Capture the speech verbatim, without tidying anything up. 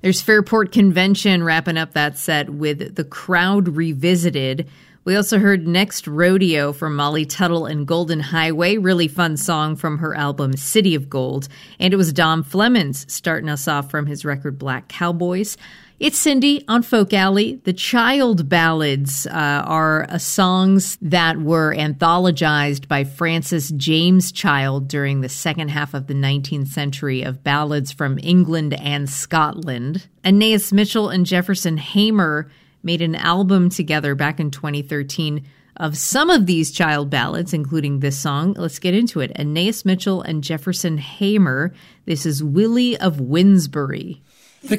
There's Fairport Convention wrapping up that set with The Crowd Revisited. We also heard Next Rodeo from Molly Tuttle and Golden Highway, really fun song from her album City of Gold. And it was Dom Flemons starting us off from his record Black Cowboys. It's Cindy on Folk Alley. The child ballads uh, are uh, songs that were anthologized by Francis James Child during the second half of the nineteenth century of ballads from England and Scotland. Anais Mitchell and Jefferson Hamer made an album together back in twenty thirteen of some of these child ballads, including this song. Let's get into it. Anais Mitchell and Jefferson Hamer. This is Willie of Winsbury.